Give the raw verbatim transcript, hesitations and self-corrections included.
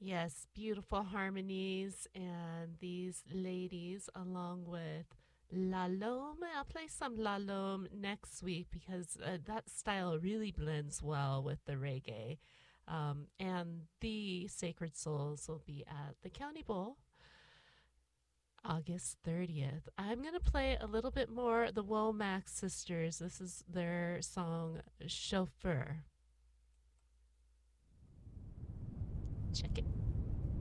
Yes, beautiful harmonies, and these ladies, along with La Lome. I'll play some La Lome next week because uh, that style really blends well with the reggae. Um, and the Sacred Souls will be at the County Bowl August thirtieth. I'm going to play a little bit more the Womack Sisters. This is their song Chauffeur. Check it.